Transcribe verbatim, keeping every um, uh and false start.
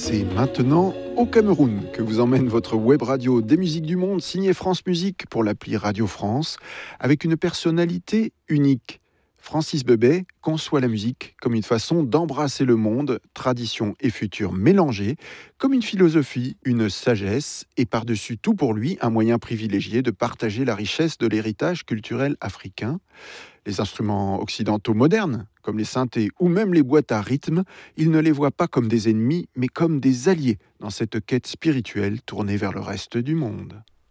C'est maintenant au Cameroun que vous emmène votre web radio des musiques du monde signée France Musique pour l'appli Radio France avec une personnalité unique. Francis Bebey conçoit la musique comme une façon d'embrasser le monde, tradition et futur mélangés, comme une philosophie, une sagesse et par-dessus tout pour lui un moyen privilégié de partager la richesse de l'héritage culturel africain. Les instruments occidentaux modernes, comme les synthés ou même les boîtes à rythme, il ne les voit pas comme des ennemis, mais comme des alliés dans cette quête spirituelle tournée vers le reste du monde.